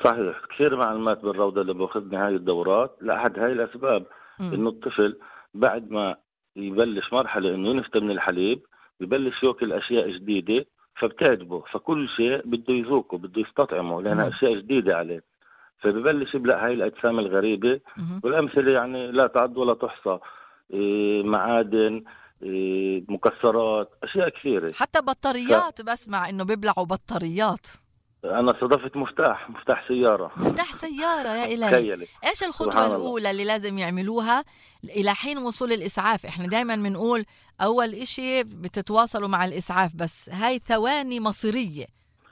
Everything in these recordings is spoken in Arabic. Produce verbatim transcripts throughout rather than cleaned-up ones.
صحيح، كثير معلومات بالروضة اللي باخذني هاي الدورات لأحد هاي الأسباب. مم. إنه الطفل بعد ما يبلش مرحلة إنه ينفتى من الحليب ببلش يأكل أشياء جديدة فبتعجبه، فكل شيء بده يذوقه بده يستطعمه لأنها نعم. أشياء جديدة عليه، فببلش يبلع هاي الأجسام الغريبة. مهم. والأمثلة يعني لا تعد ولا تحصى. إيه، معادن، إيه، مكسرات، أشياء كثيرة. حتى بطاريات، بسمع إنه بيبلعوا بطاريات. فأنا صدفت مفتاح مفتاح سيارة. مفتاح سيارة، يا إلهي. تخيلي. إيش الخطوة سبحان الله. الأولى اللي لازم يعملوها إلى حين وصول الإسعاف؟ إحنا دايما بنقول أول إشي بتتواصلوا مع الإسعاف، بس هاي ثواني مصيرية.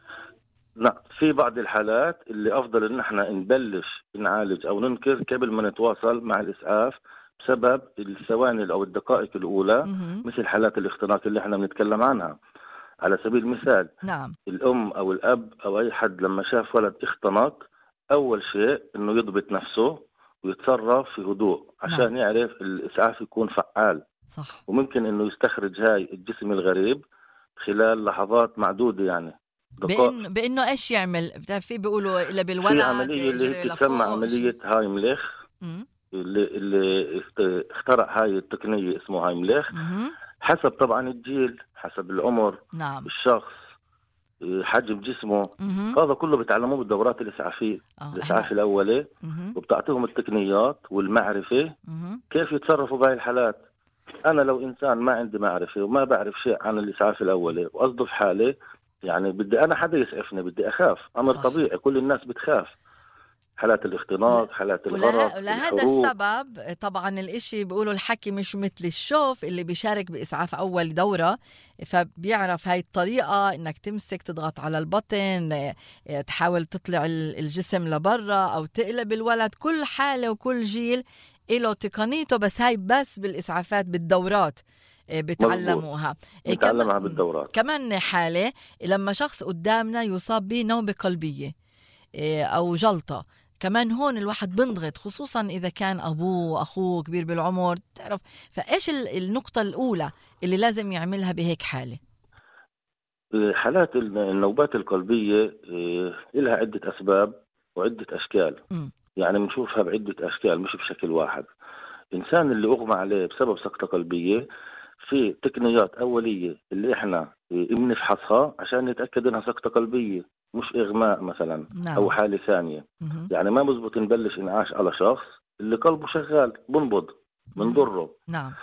لا، في بعض الحالات اللي أفضل إن احنا نبلش نعالج أو ننقذ قبل ما نتواصل مع الإسعاف بسبب الثواني أو الدقائق الأولى، مهم. مثل حالات الاختناق اللي احنا بنتكلم عنها. على سبيل المثال، نعم. الأم أو الأب أو أي حد لما شاف ولد اختنق، أول شيء إنه يضبط نفسه ويتصرف في هدوء نعم. عشان يعرف الإسعاف يكون فعال. صح. وممكن إنه يستخرج هاي الجسم الغريب خلال لحظات معدودة، يعني دقائق. بإن بإنه إيش يعمل؟ بتعرفي بيقولوا إلا في بالولد عملية اللي هي يجري بتتسمى لفوق إشي. عملية هايمليخ، مم. اللي, اللي اخت- اخترع هاي التقنية اسمه هايمليخ. مهم. حسب طبعا الجيل، حسب العمر، نعم. الشخص، إيه، حجم جسمه. مهم. هذا كله بتعلموه بالدورات الإسعافية، آه الإسعاف إحنا. الأولي. مهم. وبتعطيهم التقنيات والمعرفة مهم. كيف يتصرفوا بهاي الحالات. أنا لو إنسان ما عندي معرفة وما بعرف شيء عن الإسعاف الأولي وأصدف حالي، يعني بدي أنا حدا يسعفني، بدي أخاف. أمر صح. طبيعي، كل الناس بتخاف. حالات الاختناق، حالات الغرق، وله... ولهذا الحروق. السبب طبعا الاشي بيقولوا الحكي مش مثل الشوف. اللي بيشارك بإسعاف أول دورة فبيعرف هاي الطريقة، إنك تمسك تضغط على البطن، اه، تحاول تطلع ال- الجسم لبرا أو تقلب الولد. كل حالة وكل جيل له تقنيته، بس هاي بس بالإسعافات بالدورات اه، مزبوط، بتعلموها. اه، كمان نتعلمها بالدورات. كمان حالة لما شخص قدامنا يصاب بنوبة قلبية اه، أو جلطة، كمان هون الواحد بنضغط، خصوصا إذا كان أبوه أخوه كبير بالعمر، تعرف. فإيش ال- النقطة الأولى اللي لازم يعملها بهيك حالة؟ إيه، حالات النوبات القلبية إيه، لها عدة أسباب وعدة أشكال. مم. يعني بنشوفها بعدة أشكال مش بشكل واحد. إنسان اللي أغمى عليه بسبب سكتة قلبية، في تقنيات أولية اللي إحنا بنفحصها عشان نتأكد إنها سكتة قلبية مش إغماء مثلا أو نعم. حالة ثانية. مهم. يعني ما بزبط نبلش إنعاش على شخص اللي قلبه شغال بنبض مهم. بنضره. نعم.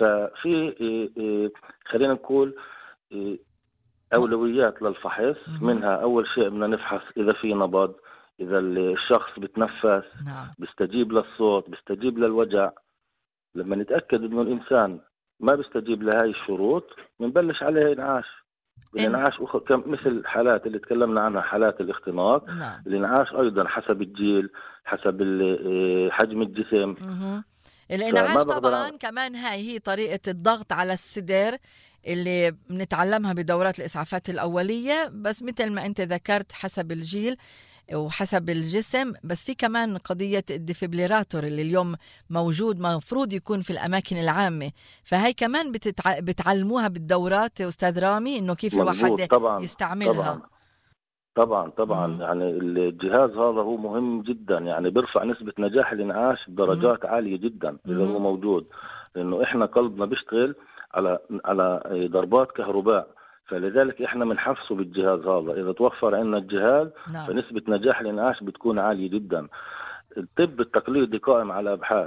ففي إيه إيه خلينا نقول إيه م- أولويات للفحص. مهم. منها أول شيء بدنا نفحص إذا في نبض، إذا الشخص بتنفس، نعم. بيستجيب للصوت، بيستجيب للوجع. لما نتأكد إنه الإنسان ما بيستجيب لهاي الشروط بنبلش عليه إنعاش. إن الإنعاش أخ- كم مثل حالات اللي تكلمنا عنها، حالات الاختناق. نعم. الإنعاش أيضا حسب الجيل، حسب ال- إيه، حجم الجسم. مهم. فما الانعاش بقدر طبعا أ- كمان هاي هي طريقة الضغط على الصدر اللي بنتعلمها بدورات الإسعافات الأولية، بس مثل ما أنت ذكرت حسب الجيل وحسب الجسم. بس في كمان قضية الديفبريلاتور اللي اليوم موجود، مفروض يكون في الأماكن العامة. فهي كمان بتتع... بتعلموها بالدورات أستاذ رامي، إنه كيف مزبوط. الواحد طبعا يستعملها. طبعا طبعا طبعا مهم. يعني الجهاز هذا هو مهم جدا، يعني بيرفع نسبة نجاح الإنعاش مهم. بدرجات عالية جدا إذا هو مهم. موجود. لأنه إحنا قلبنا بيشتغل على على ضربات كهرباء، فلذلك إحنا بنحفزه بالجهاز هذا. إذا توفر عندنا الجهاز نعم. فنسبة نجاح الإنعاش بتكون عالية جدا. الطب التقليدي قائم على أبحاث،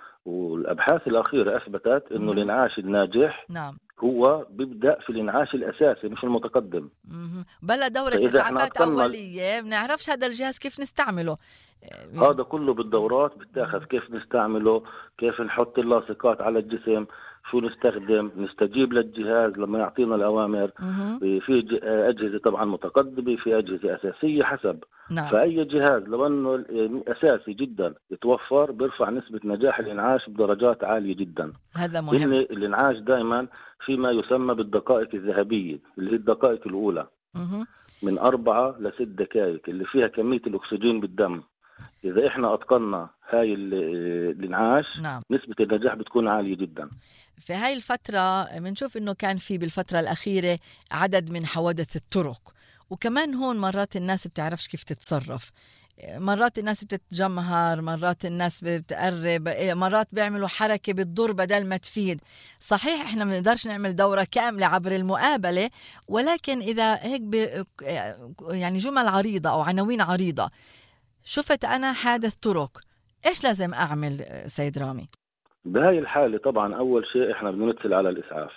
والأبحاث الأخيرة أثبتت إنه مهم. الإنعاش الناجح نعم. هو بيبدأ في الإنعاش الأساسي مش المتقدم. مهم. بلا دورة فإذا إحنا إسعافات أتقنا أولية بنعرفش هذا الجهاز كيف نستعمله. هذا كله بالدورات بتاخذ، مهم. كيف نستعمله، كيف نحط اللاصقات على الجسم، شو نستخدم، نستجيب للجهاز لما يعطينا الأوامر. مهم. في ج- أجهزة طبعا متقدمة، في أجهزة أساسية حسب. نعم. فأي جهاز لو أنه أساسي جدا يتوفر بيرفع نسبة نجاح الإنعاش بدرجات عالية جدا. هذا لأن مهم. الإنعاش دائما فيما يسمى بالدقائق الذهبية اللي هي الدقائق الأولى، مهم. من أربعة لست دقائق اللي فيها كمية الأكسجين بالدم. إذا إحنا أتقنا هاي ال- الإنعاش نعم. نسبة النجاح بتكون عالية جدا. في هاي الفترة بنشوف إنه كان في بالفترة الأخيرة عدد من حوادث الطرق، وكمان هون مرات الناس بتعرفش كيف تتصرف. مرات الناس بتتجمهر، مرات الناس بتقرب، مرات بيعملوا حركة بتضر بدل ما تفيد. صحيح احنا ما بنقدرش نعمل دورة كاملة عبر المقابلة، ولكن إذا هيك يعني جمل عريضة أو عناوين عريضة، شفت أنا حادث طرق، إيش لازم أعمل سيد رامي؟ بهاي الحالة طبعا أول شيء إحنا بنتصل على الإسعاف.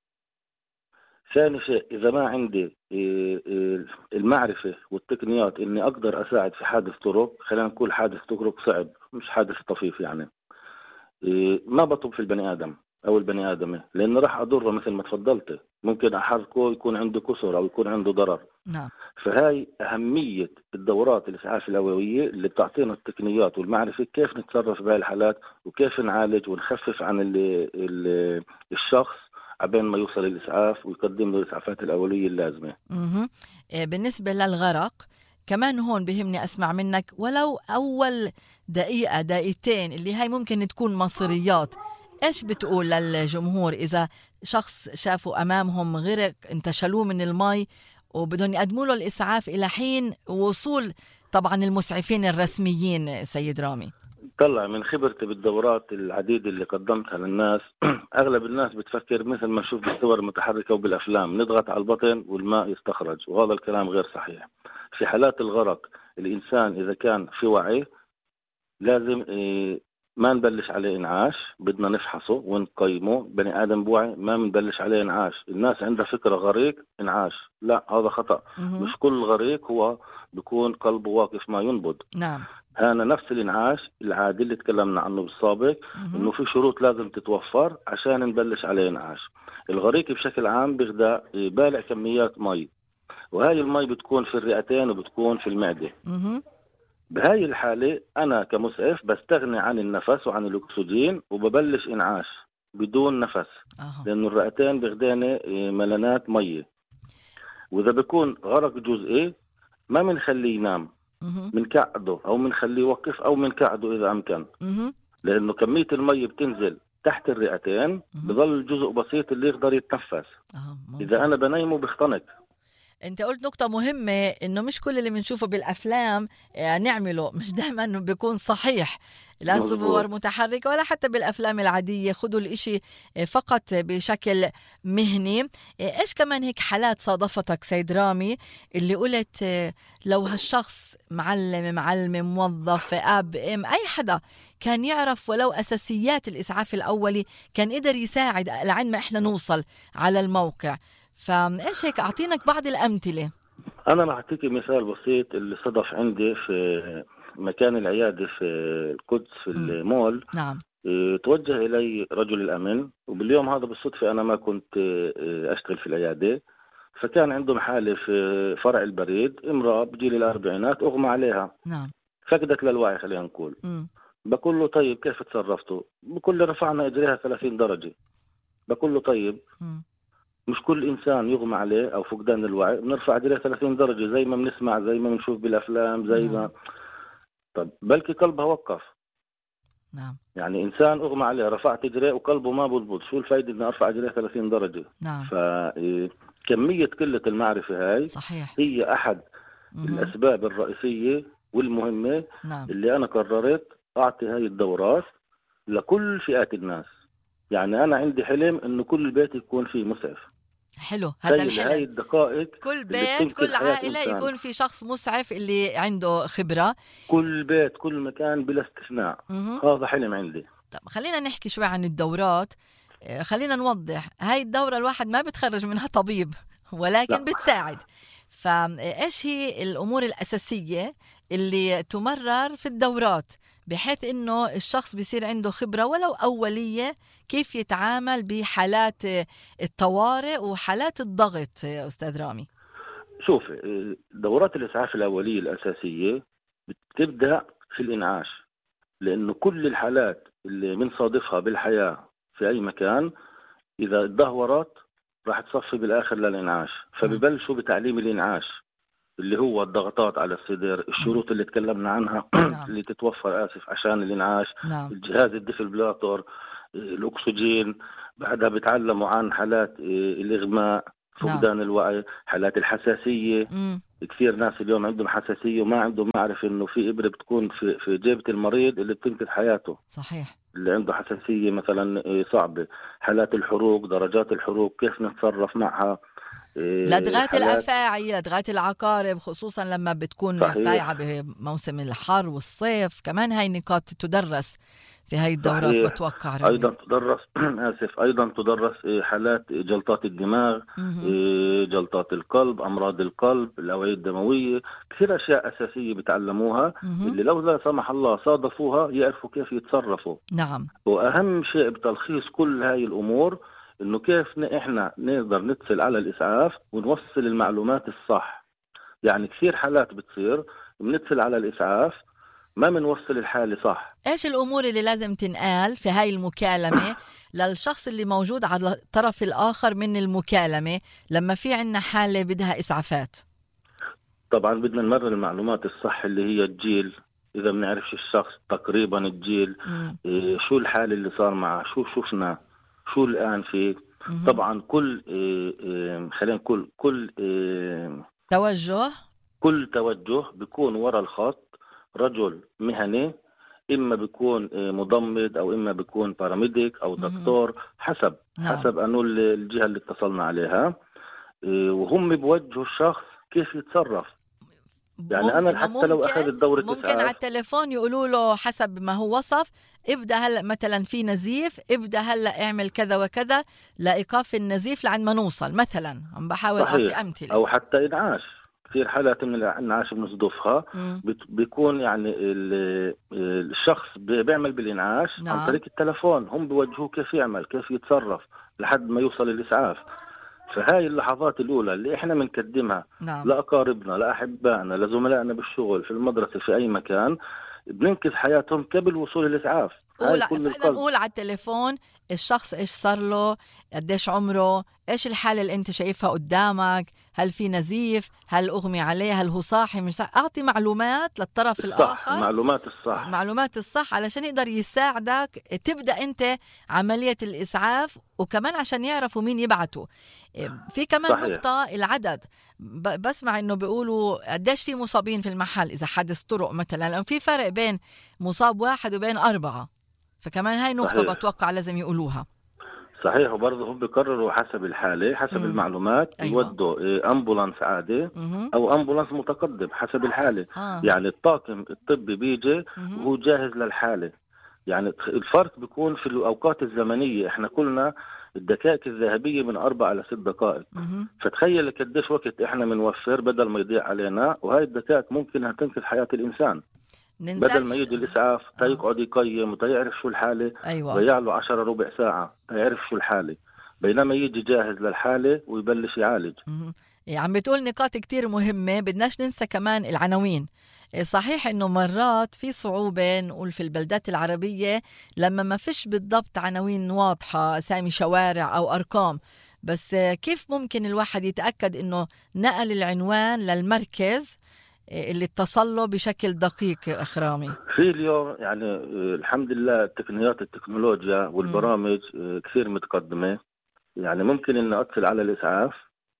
ثاني شيء، إذا ما عندي المعرفة والتقنيات إني أقدر أساعد في حادث طرق، خلينا نقول حادث طرق صعب مش حادث طفيف، يعني ما بطب في البني آدم أو البني آدمة، لأنه راح أضره مثل ما تفضلت، ممكن أحركه يكون عنده كسر أو يكون عنده ضرر. نعم. فهاي أهمية الدورات الإسعاف الأولية اللي بتعطينا التقنيات والمعرفة كيف نتصرف بهاي الحالات وكيف نعالج ونخفف عن ال ال الشخص عبين ما يوصل الإسعاف ويقدم له الإسعافات الأولية اللازمة. مه. بالنسبة للغرق كمان هون بهمني أسمع منك ولو أول دقيقة دقيقتين اللي هاي ممكن تكون مصريات، إيش بتقول للجمهور إذا شخص شافوا أمامهم غرق انتشلوه من المي وبدهم يقدموا له الإسعاف إلى حين وصول طبعا المسعفين الرسميين سيد رامي؟ طلع من خبرتي بالدورات العديدة اللي قدمتها للناس، أغلب الناس بتفكر مثل ما نشوف بالصور المتحركة وبالأفلام، نضغط على البطن والماء يستخرج، وهذا الكلام غير صحيح. في حالات الغرق الإنسان إذا كان في وعي لازم ما نبلش عليه إنعاش، بدنا نفحصه ونقيمه. بني آدم بوعي ما نبلش عليه إنعاش. الناس عندها فكرة غريق إنعاش، لا هذا خطأ. مه. مش كل غريق هو بيكون قلبه واقف ما ينبض. نعم. هنا نفس الإنعاش العادي اللي تكلمنا عنه بالسابق، إنه في شروط لازم تتوفر عشان نبلش عليه إنعاش. الغريق بشكل عام بيغدى بالغ كميات مي، وهاي المي بتكون في الرئتين وبتكون في المعدة. مه. بهاي الحالة أنا كمسعف بستغني عن النفس وعن الأكسجين وببلش إنعاش بدون نفس، أه. لأنه الرئتين بيغداني ملانات مية. وإذا بيكون غرق جزئي ما منخليه ينام، منكعده أو منخليه يوقف أو منكعده إذا أمكن، لأنه كمية المي بتنزل تحت الرئتين، بظل جزء بسيط اللي يقدر يتنفس. أه. إذا أنا بنيمه بختنق. انت قلت نقطة مهمة، انه مش كل اللي بنشوفه بالافلام نعمله، مش دائما انه بيكون صحيح، لا صور متحركة ولا حتى بالافلام العادية. خدوا الاشي فقط بشكل مهني. ايش كمان هيك حالات صادفتك سيد رامي اللي قلت لو هالشخص معلم معلم موظف اب ام اي حدا كان يعرف ولو اساسيات الاسعاف الاولي كان قدر يساعد لعند ما احنا نوصل على الموقع؟ فايش هيك اعطينك بعض الامثله. انا رح اعطيك مثال بسيط اللي صدف عندي في مكان العياده في القدس في المول. نعم. توجه الي رجل الامن، وباليوم هذا بالصدفه انا ما كنت اشتغل في العياده، فكان عندهم حاله في فرع البريد، امراه بجيل الاربعينات اغمى عليها. نعم. فقدت للوعي خلينا نقول. م. بقول له طيب كيف تصرفتوا؟ بقول له رفعنا اجريها ثلاثين درجه. بقول له طيب م. مش كل إنسان يغمى عليه أو فقدان الوعي بنرفع عليه ثلاثين درجة زي ما بنسمع زي ما بنشوف بالأفلام زي ما. طب بلكي قلبها وقف. نعم. يعني إنسان أغمى عليه رفعت إجريه وقلبه ما بضبط، شو الفايدة إني أرفع إجريه ثلاثين درجة؟ نعم. فكمية قلة المعرفة هاي صحيح. هي أحد م- الأسباب الرئيسية والمهمة. نعم. اللي أنا قررت أعطي هاي الدورات لكل فئات الناس. يعني أنا عندي حلم إنه كل بيت يكون فيه مسعف. حلو هذا الحلم. هاي الدقائق كل بيت كل عائلة يكون في شخص مسعف اللي عنده خبرة. كل بيت كل مكان بلا استثناء. هذا حلم عندي. طب خلينا نحكي شوي عن الدورات. خلينا نوضح، هاي الدورة الواحد ما بتخرج منها طبيب ولكن لا. بتساعد. فإيش هي الأمور الأساسية اللي تمرر في الدورات بحيث إنه الشخص بيصير عنده خبرة ولو أولية كيف يتعامل بحالات الطوارئ وحالات الضغط؟ أستاذ رامي شوف، دورات الإسعاف الأولية الأساسية بتبدأ في الإنعاش، لأنه كل الحالات اللي بنصادفها بالحياة في أي مكان إذا تدهورت راح تصفي بالآخر للإنعاش. فببلشوا بتعليم الإنعاش اللي هو الضغطات على الصدر، الشروط اللي تكلمنا عنها اللي تتوفر آسف عشان الإنعاش، الجهاز الديفبريلاتور، الأكسجين. بعدها بتعلموا عن حالات الإغماء، فقدان الوعي، حالات الحساسية. مم. كثير ناس اليوم عندهم حساسية وما عندهم معرفة إنه في إبرة بتكون في في جيبة المريض اللي بتنقذ حياته. صحيح. اللي عنده حساسية مثلا إيه، صعبة، حالات الحروق، درجات الحروق كيف نتصرف معها. إيه، لدغات حالات الأفاعي، لدغات العقارب، خصوصا لما بتكون فايعة صحيح بموسم الحر والصيف، كمان هاي نقاط تدرس في هاي الدورات صحيح. بتوقع أيضا روي. تدرس آسف أيضا تدرس إيه، حالات جلطات الدماغ، مهم. إيه، جلطات القلب، أمراض القلب، الأوعية الدموية. كثير أشياء أساسية بتعلموها مهم. اللي لو لا سمح الله صادفوها يعرفوا كيف يتصرفوا. نعم. وأهم شيء بتلخيص كل هاي الأمور إنه كيف ن- إحنا نقدر نتصل على الإسعاف ونوصل المعلومات الصح. يعني كثير حالات بتصير بنتصل على الإسعاف ما بنوصل الحالة صح. ايش الامور اللي لازم تنقال في هاي المكالمة للشخص اللي موجود على الطرف الاخر من المكالمة لما في عنا حالة بدها اسعافات؟ طبعا بدنا نمرر المعلومات الصح اللي هي الجيل، إذا بنعرفش الشخص تقريبا الجيل، مم. إيه شو الحالة اللي صار معه، شو شفنا، شو الآن فيه. مهم. طبعا كل إيه إيه خلينا نقول كل إيه توجه. كل توجه بيكون ورا الخط رجل مهني، إما بيكون إيه مضمد أو إما بيكون باراميديك أو مهم. دكتور، حسب نعم. حسب أنه الجهة اللي اتصلنا عليها. إيه وهم بوجهوا الشخص كيف يتصرف. يعني مم... أنا انه حتى لو ممكن أخذت دورة ممكن على إسعاف. التليفون يقولوا له حسب ما هو وصف، ابدا هلا مثلا في نزيف، ابدا هلا اعمل كذا وكذا لايقاف النزيف لعند ما نوصل، مثلا عم بحاول اعطي صحيح. امثله. أو حتى إنعاش، كثير حالات من الإنعاش بنصدفها، مم. بت- بيكون يعني ال- الشخص بي- بيعمل بالإنعاش عن نعم. طريق التلفون، هم بيوجهوه كيف يعمل كيف يتصرف لحد ما يوصل الإسعاف. فهاي اللحظات الأولى اللي إحنا بنقدمها نعم. لأقاربنا، لأحبائنا، لزملائنا بالشغل، في المدرسة، في أي مكان، بننقذ حياتهم قبل وصول الإسعاف. هاي قول كل فإذا القصد. نقول على التليفون الشخص ايش صار له، قديش عمره، ايش الحالة اللي انت شايفها قدامك، هل في نزيف، هل اغمي عليه، هل هو صاحي مش صاحي، اعطي معلومات للطرف الصح، الاخر، المعلومات الصح. معلومات الصح علشان يقدر يساعدك تبدأ انت عملية الاسعاف، وكمان عشان يعرفوا مين يبعتوا. في كمان صحيح نقطة العدد، ب- بسمع انه بيقولوا قديش في مصابين في المحل اذا حادث طرق مثلا، لأنه في فرق بين مصاب واحد وبين اربعة، فكمان هاي نقطة صحيح بتوقع لازم يقولوها. صحيح. وبرضه هم بيقرروا حسب الحالة، حسب امم. المعلومات ايوه. يودوا إيه، أمبولانس عادي اها. أو أمبولانس متقدم حسب الحالة. اه. يعني الطاقم الطبي بيجي اها. وهو جاهز للحالة. يعني الفرق بيكون في الأوقات الزمنية. إحنا قلنا الدقائق الذهبية من أربع إلى ست دقائق. اها. فتخيل قديش وقت إحنا بنوفر بدل ما يضيع علينا، وهاي الدقائق ممكن أن تنقذ حياة الإنسان. بدل ما ننساش. يجي الإسعاف اه. تيقعد يقيم وتيعرف شو الحالة، ايوه. ضيع له عشرة ربع ساعة تيعرف شو الحالة، بينما يجي جاهز للحالة ويبلش يعالج. مهم. إيه، عم بتقول نقاط كتير مهمة، بدناش ننسى كمان العناوين. إيه، صحيح انه مرات في صعوبة نقول في البلدات العربية لما ما فيش بالضبط عناوين واضحة، اسامي شوارع او ارقام، بس آه، كيف ممكن الواحد يتأكد انه نقل العنوان للمركز إيه، اللي اتصل له بشكل دقيق اخ رامي؟ في اليوم يعني آه، الحمد لله التقنيات التكنولوجيا مم. والبرامج آه، كثير متقدمة. يعني ممكن إني أتصل على الإسعاف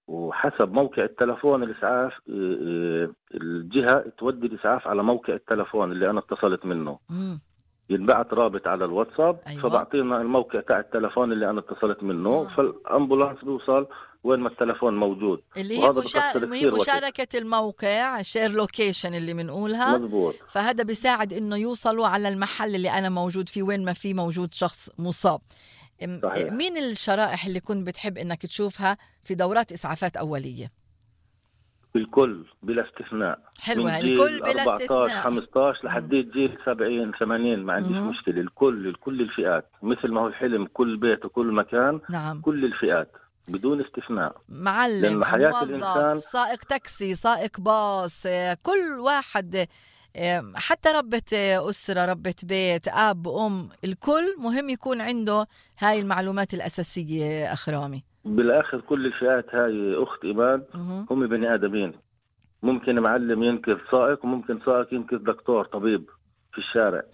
وحسب موقع التلفون الإسعاف آه، آه، الجهة تودي الإسعاف على موقع التلفون اللي أنا اتصلت منه. مم. ينبعت رابط على الواتساب، ايوه. فبعطينا الموقع تاع التلفون اللي أنا اتصلت منه، آه. فالأمبولانس بيوصل وين ما التلفون موجود. اللي هي وهذا مشا... بخسر المهم كثير وقت. مشاركة الموقع، شير لوكيشن اللي بنقولها، مزبوط. فهذا بيساعد انه يوصلوا على المحل اللي انا موجود فيه وين ما في موجود شخص مصاب. ام- صحيح. مين الشرائح اللي كنت بتحب انك تشوفها في دورات اسعافات اولية؟ الكل بلا استثناء، حلوة من الكل جيل بلا أربعتاشر استثناء. خمستاشر مم. لحد جيل سبعين ثمانين ما عنديش مهم. مشكلة. الكل الكل الفئات، مثل ما هو الحلم كل بيت وكل مكان، نعم. كل الفئات بدون استثناء. معلم، لأنه حياة موظف، الإنسان سائق تاكسي، سائق باص، آه، كل واحد، آه، حتى ربة آه، أسرة، ربة بيت، أب أم، الكل مهم يكون عنده هاي المعلومات الأساسية أخ رامي. بالآخر كل الفئات هاي أخت إيمان مهم. هم بني آدمين. ممكن معلم ينقذ سائق وممكن سائق ينقذ دكتور طبيب في الشارع. حلو.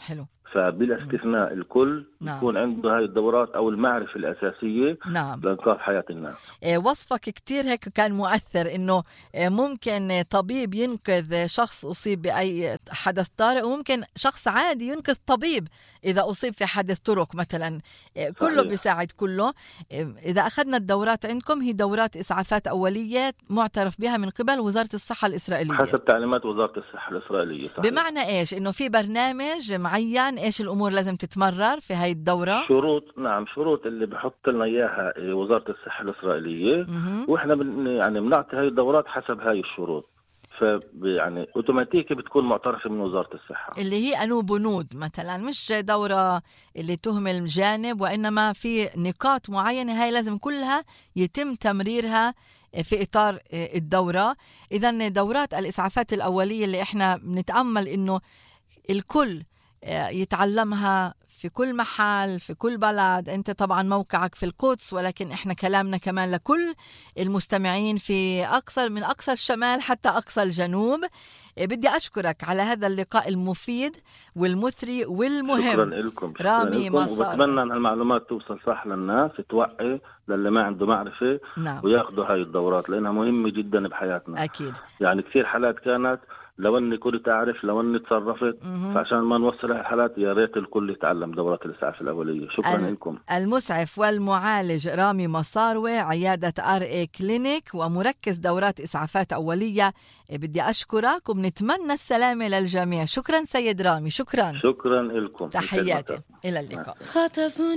فبلا استثناء الكل نعم. يكون عنده هاي الدورات أو المعرفة الأساسية نعم. لإنقاذ حياة الناس. وصفك كتير هيك كان مؤثر، إنه ممكن طبيب ينقذ شخص أصيب بأي حدث طارئ، وممكن شخص عادي ينقذ طبيب إذا أصيب في حادث طرق مثلا. كله صحيح. بيساعد كله. إذا أخذنا الدورات عندكم هي دورات إسعافات أولية معترف بها من قبل وزارة الصحة الإسرائيلية حسب تعليمات وزارة الصحة الإسرائيلية. صحيح. بمعنى إيش؟ إنه في برنامج معين إيش الأمور لازم تتمرر في هاي الدورة؟ شروط. نعم، شروط اللي بحط لنا إياها وزارة الصحة الإسرائيلية، مه. وإحنا بن يعني بنعطي هاي الدورات حسب هاي الشروط، فيعني أوتوماتيكي بتكون معترفة من وزارة الصحة. اللي هي أنو بنود مثلا، مش دورة اللي تهمل جانب، وإنما في نقاط معينة هاي لازم كلها يتم تمريرها في إطار الدورة. إذن دورات الإسعافات الأولية اللي إحنا بنتأمل إنه الكل يتعلمها في كل محل في كل بلد. أنت طبعا موقعك في القدس، ولكن إحنا كلامنا كمان لكل المستمعين في أقصى من أقصى الشمال حتى أقصى الجنوب. بدي أشكرك على هذا اللقاء المفيد والمثري والمهم. شكرا لكم. رامي مصار، وبتمنى أن المعلومات توصل صح للناس، توعي للي ما عنده معرفة. نعم. وياخذوا هاي الدورات لأنها مهمة جدا بحياتنا. أكيد. يعني كثير حالات كانت لو اني كنت اعرف، لو اني تصرفت، فعشان ما نوصل الحالات يا ريت الكل يتعلم دورات الاسعاف الاوليه. شكرا ال- لكم. المسعف والمعالج رامي مصاروي، عياده ار اي كلينيك ومركز دورات اسعافات اوليه. بدي اشكرك وبنتمنى السلامه للجميع. شكرا سيد رامي. شكرا. شكرا لكم. تحياتي. الى اللقاء.